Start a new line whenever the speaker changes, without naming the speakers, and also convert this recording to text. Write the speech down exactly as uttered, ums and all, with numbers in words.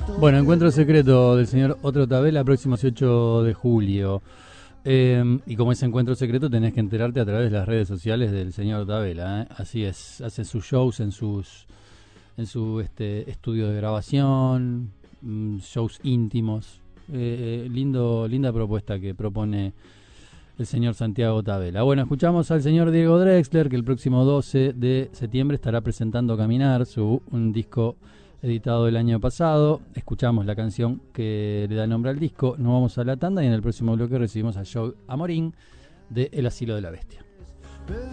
Bueno, Encuentro Secreto del señor Otro Tabela, próximo dieciocho de julio. Eh, y como es Encuentro Secreto, tenés que enterarte a través de las redes sociales del señor Tabela. ¿eh? Así es, hace sus shows en sus en su este estudio de grabación, mmm, shows íntimos. Eh, lindo, linda propuesta que propone el señor Santiago Tabela. Bueno, escuchamos al señor Diego Drexler, que el próximo doce de septiembre estará presentando Caminar, su un disco editado el año pasado. Escuchamos la canción que le da nombre al disco. Nos vamos a la tanda y en el próximo bloque recibimos a Joe Amorín de El Asilo de la Bestia.